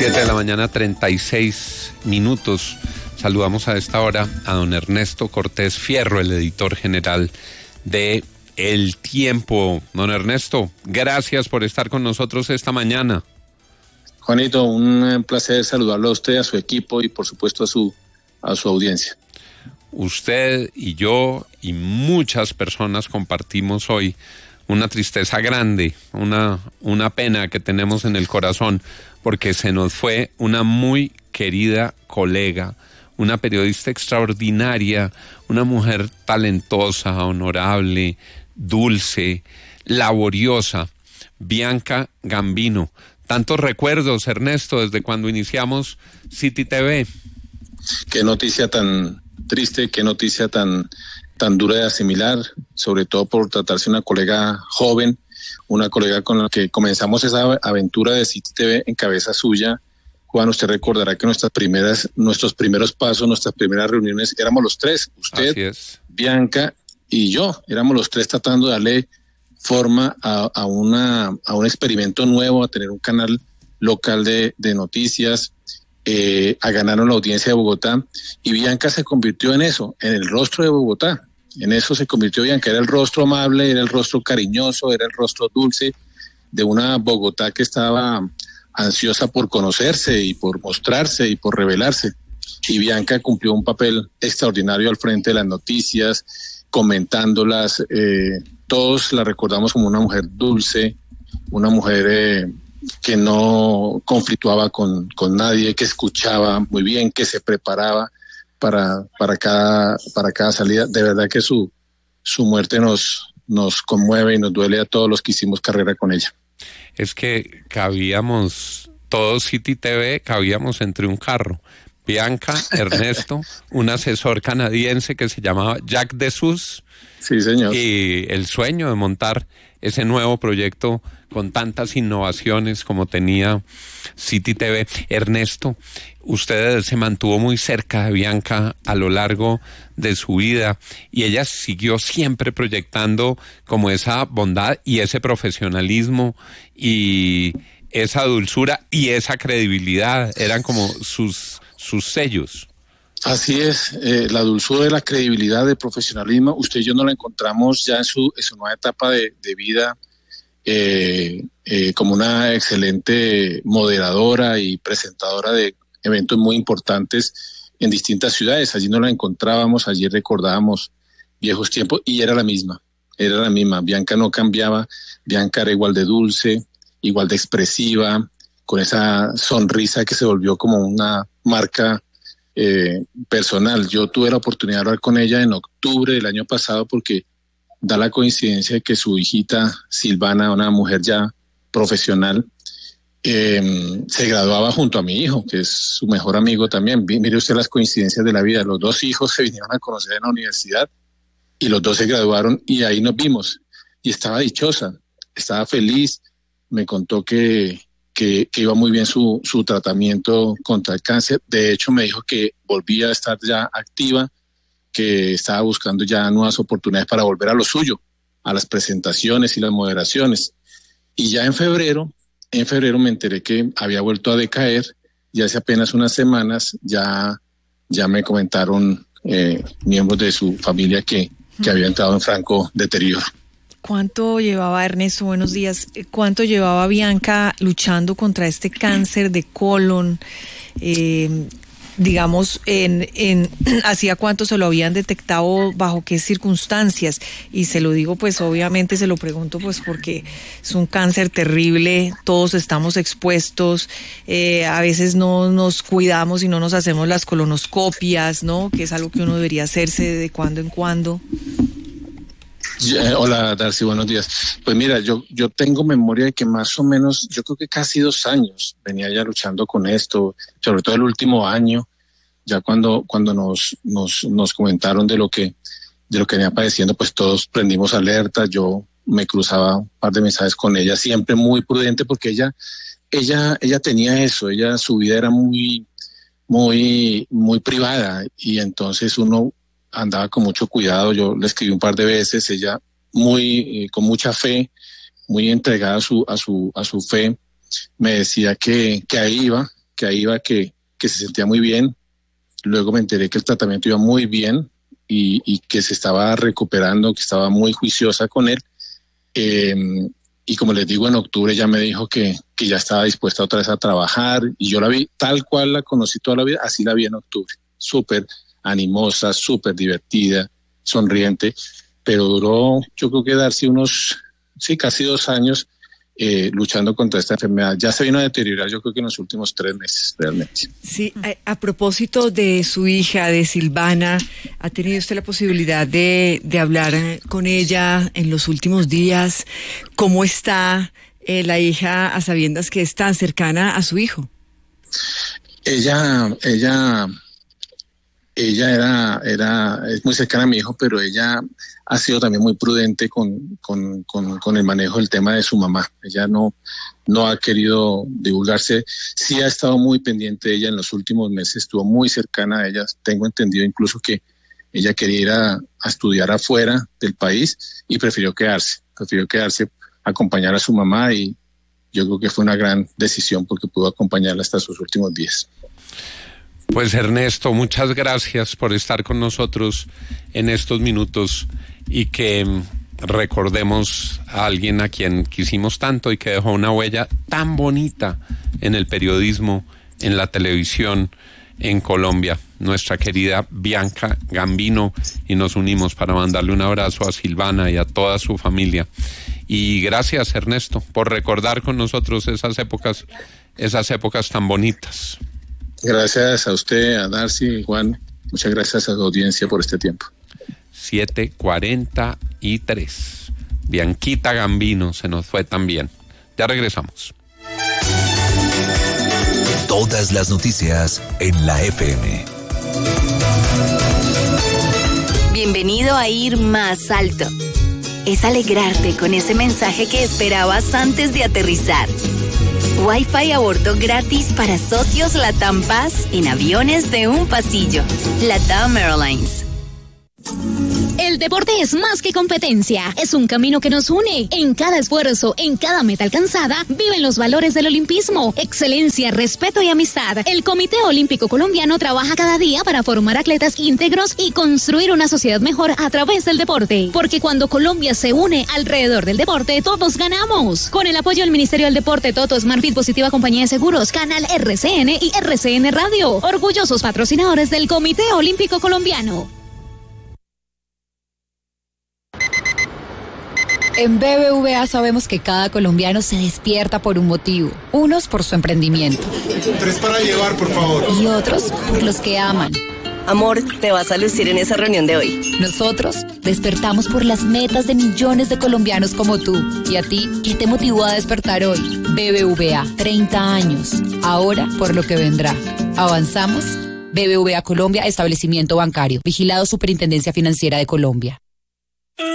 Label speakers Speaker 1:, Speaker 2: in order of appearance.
Speaker 1: 7 de la mañana, 36 minutos. Saludamos a esta hora a don Ernesto Cortés Fierro, el editor general de El Tiempo. Don Ernesto, gracias por estar con nosotros esta mañana.
Speaker 2: Juanito, un placer saludarlo a usted, a su equipo y por supuesto a su audiencia.
Speaker 1: Usted y yo y muchas personas compartimos hoy una tristeza grande, una pena que tenemos en el corazón, porque se nos fue una muy querida colega, una periodista extraordinaria, una mujer talentosa, honorable, dulce, laboriosa, Bianca Gambino. Tantos recuerdos, Ernesto, desde cuando iniciamos City TV.
Speaker 2: Qué noticia tan triste, qué noticia tan dura de asimilar, sobre todo por tratarse de una colega joven, una colega con la que comenzamos esa aventura de City TV en cabeza suya. Juan, usted recordará que nuestros primeros pasos, nuestras primeras reuniones, éramos los tres, usted, Bianca y yo, éramos los tres tratando de darle forma a un experimento nuevo, a tener un canal local de noticias, a ganar la audiencia de Bogotá, y Bianca se convirtió en eso, en el rostro de Bogotá. En eso se convirtió Bianca, era el rostro amable, era el rostro cariñoso, era el rostro dulce de una Bogotá que estaba ansiosa por conocerse y por mostrarse y por revelarse. Y Bianca cumplió un papel extraordinario al frente de las noticias, comentándolas. Todos la recordamos como una mujer dulce, una mujer que no conflictuaba con nadie, que escuchaba muy bien, que se preparaba para cada salida. De verdad que su muerte nos conmueve y nos duele a todos los que hicimos carrera con ella.
Speaker 1: Es que cabíamos, todos City TV, cabíamos entre un carro. Bianca, Ernesto, un asesor canadiense que se llamaba Jack DeSuze.
Speaker 2: Sí, señor.
Speaker 1: Y el sueño de montar ese nuevo proyecto con tantas innovaciones como tenía City TV. Ernesto, usted se mantuvo muy cerca de Bianca a lo largo de su vida y ella siguió siempre proyectando como esa bondad y ese profesionalismo y esa dulzura y esa credibilidad. Eran como sus sellos.
Speaker 2: Así es, la dulzura, la credibilidad, el profesionalismo. Usted y yo nos la encontramos ya en su nueva etapa de vida como una excelente moderadora y presentadora de eventos muy importantes en distintas ciudades. Allí nos la encontrábamos, allí recordábamos viejos tiempos y era la misma. Bianca no cambiaba, Bianca era igual de dulce, igual de expresiva, con esa sonrisa que se volvió como una marca personal. Yo tuve la oportunidad de hablar con ella en octubre del año pasado porque da la coincidencia de que su hijita Silvana, una mujer ya profesional, se graduaba junto a mi hijo, que es su mejor amigo también. Mire usted las coincidencias de la vida. Los dos hijos se vinieron a conocer en la universidad y los dos se graduaron y ahí nos vimos. Y estaba dichosa, estaba feliz. Me contó que iba muy bien su tratamiento contra el cáncer. De hecho, me dijo que volvía a estar ya activa, que estaba buscando ya nuevas oportunidades para volver a lo suyo, a las presentaciones y las moderaciones. Y ya en febrero me enteré que había vuelto a decaer y hace apenas unas semanas ya me comentaron miembros de su familia que había entrado en franco deterioro.
Speaker 3: ¿Cuánto llevaba, Ernesto? Buenos días. ¿Cuánto llevaba Bianca luchando contra este cáncer de colon? Digamos, ¿hacía cuánto se lo habían detectado? ¿Bajo qué circunstancias? Y se lo digo, pues obviamente se lo pregunto, pues porque es un cáncer terrible, todos estamos expuestos, a veces no nos cuidamos y no nos hacemos las colonoscopias, ¿no? Que es algo que uno debería hacerse de cuando en cuando.
Speaker 2: Hola, Darcy, buenos días. Pues mira, yo tengo memoria de que más o menos, yo creo que casi 2 años venía ya luchando con esto, sobre todo el último año, ya cuando nos comentaron de lo que venía padeciendo, pues todos prendimos alerta. Yo me cruzaba un par de mensajes con ella, siempre muy prudente, porque ella tenía eso, su vida era muy, muy, muy privada, y entonces uno andaba con mucho cuidado. Yo le escribí un par de veces, ella con mucha fe, muy entregada a su fe, me decía que ahí iba, que ahí iba, que se sentía muy bien. Luego me enteré que el tratamiento iba muy bien y que se estaba recuperando, que estaba muy juiciosa con él. Y como les digo, en octubre ya me dijo que ya estaba dispuesta otra vez a trabajar, y yo la vi tal cual la conocí toda la vida, así la vi en octubre. Súper animosa, súper divertida, sonriente, pero duró, yo creo que Darcy casi 2 años luchando contra esta enfermedad. Ya se vino a deteriorar, yo creo que en los últimos 3 meses, realmente.
Speaker 3: Sí, a propósito de su hija, de Silvana, ¿ha tenido usted la posibilidad de hablar con ella en los últimos días? ¿Cómo está la hija, a sabiendas que es tan cercana a su hijo?
Speaker 2: Ella es muy cercana a mi hijo, pero ella ha sido también muy prudente con el manejo del tema de su mamá. Ella no ha querido divulgarse. Sí ha estado muy pendiente de ella en los últimos meses, estuvo muy cercana a ella. Tengo entendido incluso que ella quería ir a estudiar afuera del país y prefirió quedarse, acompañar a su mamá, y yo creo que fue una gran decisión porque pudo acompañarla hasta sus últimos días.
Speaker 1: Pues Ernesto, muchas gracias por estar con nosotros en estos minutos, y que recordemos a alguien a quien quisimos tanto y que dejó una huella tan bonita en el periodismo, en la televisión, en Colombia, nuestra querida Bianca Gambino, y nos unimos para mandarle un abrazo a Silvana y a toda su familia. Y gracias, Ernesto, por recordar con nosotros esas épocas tan bonitas.
Speaker 2: Gracias a usted, a Darcy, Juan. Muchas gracias a su audiencia por este tiempo.
Speaker 1: 7:43. Bianquita Gambino se nos fue también. Ya regresamos.
Speaker 4: Todas las noticias en la FM.
Speaker 5: Bienvenido a Ir Más Alto. Es alegrarte con ese mensaje que esperabas antes de aterrizar. Wi-Fi a bordo gratis para socios LATAM Paz en aviones de un pasillo. LATAM Airlines.
Speaker 6: El deporte es más que competencia, es un camino que nos une. En cada esfuerzo, en cada meta alcanzada, viven los valores del olimpismo, excelencia, respeto y amistad. El Comité Olímpico Colombiano trabaja cada día para formar atletas íntegros y construir una sociedad mejor a través del deporte. Porque cuando Colombia se une alrededor del deporte, todos ganamos. Con el apoyo del Ministerio del Deporte, Toto, Smartfit, Positiva Compañía de Seguros, Canal RCN y RCN Radio. Orgullosos patrocinadores del Comité Olímpico Colombiano.
Speaker 7: En BBVA sabemos que cada colombiano se despierta por un motivo. Unos por su emprendimiento.
Speaker 8: 3 para llevar, por favor.
Speaker 7: Y otros por los que aman.
Speaker 9: Amor, te vas a lucir en esa reunión de hoy.
Speaker 7: Nosotros despertamos por las metas de millones de colombianos como tú. ¿Y a ti qué te motivó a despertar hoy? BBVA, 30 años. Ahora por lo que vendrá. ¿Avanzamos? BBVA Colombia, establecimiento bancario. Vigilado Superintendencia Financiera de Colombia.